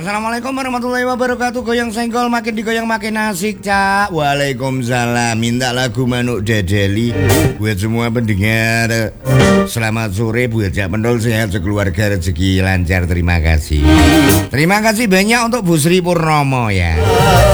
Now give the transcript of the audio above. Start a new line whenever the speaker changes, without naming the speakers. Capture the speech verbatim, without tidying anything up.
Assalamualaikum warahmatullahi wabarakatuh. Goyang senggol makin digoyang makin asik, Cak. Waalaikumsalam. Minta lagu Manuk Dadali buat semua pendengar. Selamat sore buat Cak Pendol, sehat sekeluarga, rezeki lancar. Terima kasih. Terima kasih banyak untuk Bu Sri Purnomo ya.